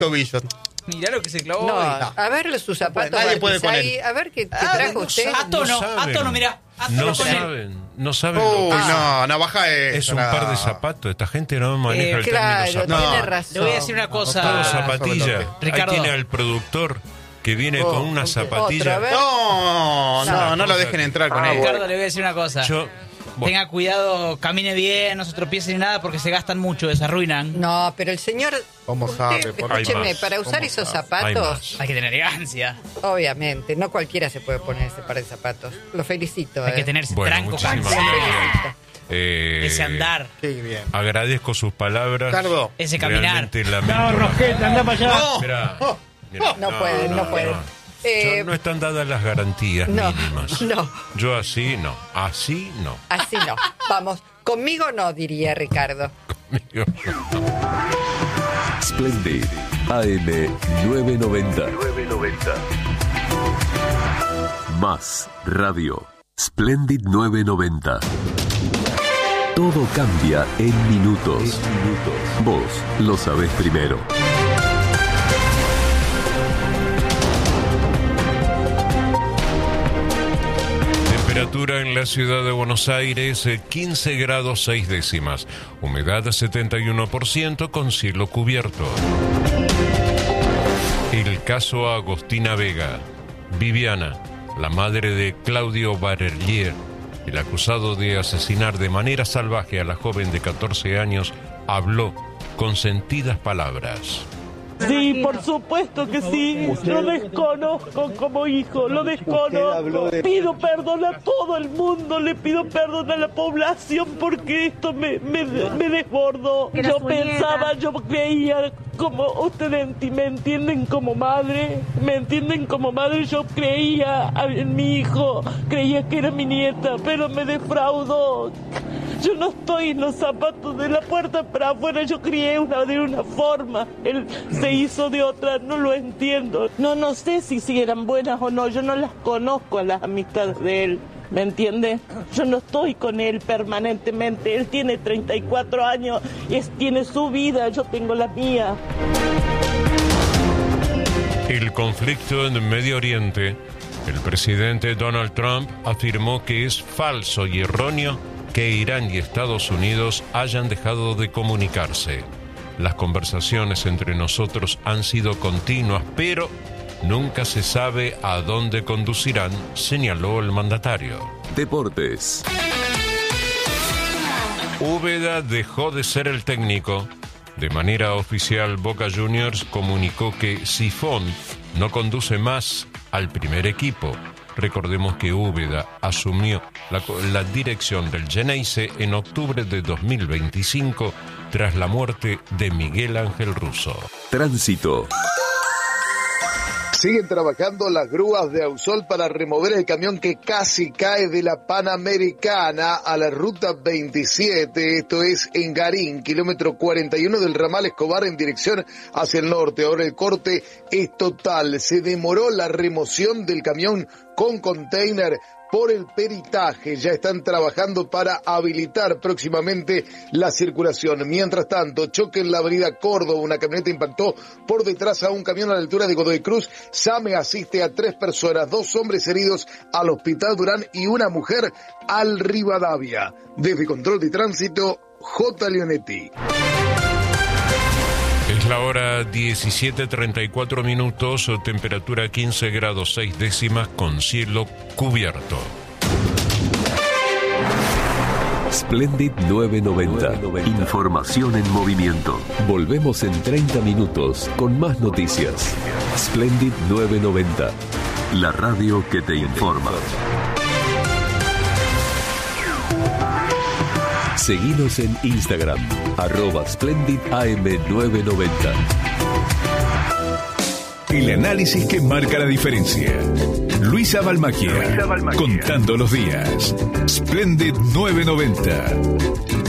tobillos. Mirá lo que se clavó. No, hoy. a ver sus zapatos. Nadie puede con Ahí, él. a ver qué trajo usted. A tono, mirá. A tono No con él. saben, no saben. Uy, lo que no, baja eso. es un par de zapatos. Esta gente no maneja el Claro, término tiene zapatos. razón. Le voy a decir una cosa. Todo zapatilla. Ricardo. Ahí tiene al productor que viene con una zapatilla. Otra vez. No lo cosa dejen que- entrar con él. Ricardo, le voy a decir una cosa. Bueno, Tenga cuidado, camine bien, no se tropiece ni nada porque se gastan mucho, se arruinan. No, pero el señor... ¿Cómo usted, sabe? Por ahí escúcheme, más. para usar ¿Cómo esos sabe? Hay zapatos, más. Hay que tener elegancia. obviamente, no cualquiera se puede poner ese par de zapatos. Lo felicito. Hay que tener ese Bueno, tranco muchísimas cansado. gracias. Ese andar, Qué bien. Agradezco sus palabras. Ricardo. ese caminar. Realmente lamento. anda para allá. Mirá, mirá, No pueden. Yo- no están dadas las garantías no, mínimas. no. Yo así no. Así no. Así no. Vamos, conmigo no, diría Ricardo. Splendid AM 990. Más radio. Splendid 990. Todo cambia en minutos. Vos lo sabés primero. Temperatura en la ciudad de Buenos Aires, 15 grados 6 décimas. Humedad 71% con cielo cubierto. El caso Agostina Vega. Viviana, la madre de Claudio Barelier, el acusado de asesinar de manera salvaje a la joven de 14 años, habló con sentidas palabras. Sí, por supuesto que sí. Lo desconozco como hijo, lo desconozco. Pido perdón a todo el mundo, le pido perdón a la población porque esto me desbordó. Yo pensaba, yo creía, como ustedes me entienden como madre, yo creía en mi hijo, creía que era mi nieta, pero me defraudó. Yo no estoy en los zapatos de la puerta para afuera, yo crié de una forma, él se hizo de otra, no lo entiendo. No sé si eran buenas o no, yo no las conozco a las amistades de él, ¿me entiende? Yo no estoy con él permanentemente, él tiene 34 años, tiene su vida, yo tengo la mía. El conflicto en Medio Oriente. El presidente Donald Trump afirmó que es falso y erróneo que Irán y Estados Unidos hayan dejado de comunicarse. Las conversaciones entre nosotros han sido continuas, pero nunca se sabe a dónde conducirán, señaló el mandatario. Deportes. Úbeda dejó de ser el técnico. De manera oficial, Boca Juniors comunicó que Sifón no conduce más al primer equipo. Recordemos que Úbeda asumió la dirección del Geneise en octubre de 2025 tras la muerte de Miguel Ángel Russo. Tránsito. Siguen trabajando las grúas de Ausol para remover el camión que casi cae de la Panamericana a la ruta 27. Esto es en Garín, kilómetro 41 del ramal Escobar en dirección hacia el norte. Ahora el corte es total. Se demoró la remoción del camión con container por el peritaje. Ya están trabajando para habilitar próximamente la circulación. Mientras tanto, choque en la avenida Córdoba. Una camioneta impactó por detrás a un camión a la altura de Godoy Cruz. SAME asiste a 3 personas, 2 hombres heridos al Hospital Durán y una mujer al Rivadavia. Desde Control de Tránsito, J. Leonetti. Es la hora 17:34 minutos, temperatura 15 grados 6 décimas con cielo cubierto. Splendid 990. Información en movimiento. Volvemos en 30 minutos con más noticias. Splendid 990. La radio que te informa. Seguinos en Instagram, @SplendidAM990. El análisis que marca la diferencia. Luisa Balmacchia, contando los días. Splendid 990.